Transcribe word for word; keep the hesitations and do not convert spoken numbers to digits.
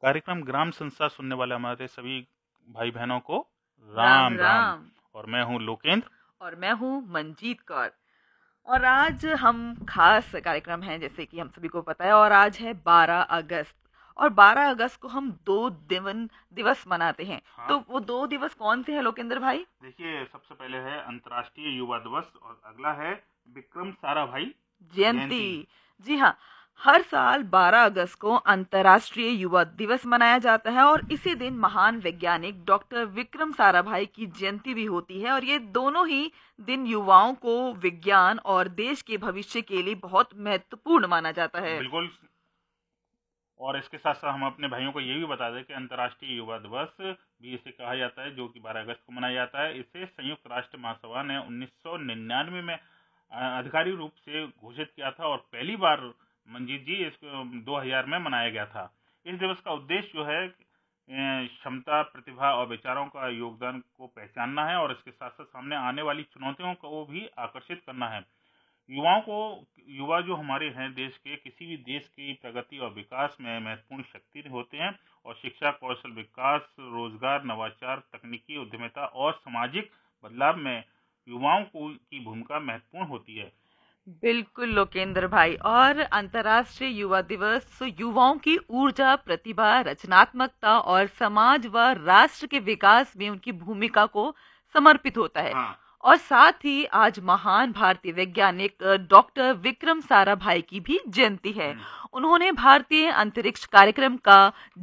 कार्यक्रम ग्राम संसार सुनने वाले हमारे सभी भाई बहनों को राम राम राम, राम। और मैं हूँ लोकेंद्र। और मैं हूँ मंजीत कौर। और आज हम खास कार्यक्रम हैं, जैसे कि हम सभी को पता है। और आज है बारह अगस्त, और बारह अगस्त को हम दो दिवन दिवस मनाते हैं। हाँ। तो वो दो दिवस कौन से हैं लोकेंद्र भाई? देखिए, सबसे पहले है अंतर्राष्ट्रीय युवा दिवस और अगला है विक्रम साराभाई जयंती। जी हाँ, हर साल बारह अगस्त को अंतर्राष्ट्रीय युवा दिवस मनाया जाता है, और इसी दिन महान वैज्ञानिक डॉक्टर विक्रम साराभाई की जयंती भी होती है। और ये दोनों ही दिन युवाओं को विज्ञान और देश के भविष्य के लिए बहुत महत्वपूर्ण माना जाता है। बिल्कुल। और इसके साथ साथ हम अपने भाइयों को ये भी बता दें कि अंतर्राष्ट्रीय युवा दिवस भी इसे कहा जाता है, जो कि बारह अगस्त को मनाया जाता है। इसे संयुक्त राष्ट्र महासभा ने उन्नीस सौ निन्यानवे में आधिकारिक रूप से घोषित किया था, और पहली बार मंजीत जी इसको दो हज़ार में मनाया गया था। इस दिवस का उद्देश्य जो है क्षमता, प्रतिभा और विचारों का योगदान को पहचानना है, और इसके साथ साथ सामने आने वाली चुनौतियों को भी आकर्षित करना है। युवाओं को युवा जो हमारे हैं देश के, किसी भी देश की प्रगति और विकास में महत्वपूर्ण शक्ति होते हैं, और शिक्षा, कौशल विकास, रोजगार, नवाचार, तकनीकी उद्यमिता और सामाजिक बदलाव में युवाओं को की भूमिका महत्वपूर्ण होती है। बिल्कुल लोकेंद्र भाई। और अंतर्राष्ट्रीय युवा दिवस युवाओं की ऊर्जा, प्रतिभा, रचनात्मकता और समाज व राष्ट्र के विकास में उनकी भूमिका को समर्पित होता है। हाँ। और साथ ही आज महान भारतीय वैज्ञानिक डॉक्टर विक्रम साराभाई की भी जयंती है। उन्होंने भारतीय अंतरिक्ष कार्यक्रम का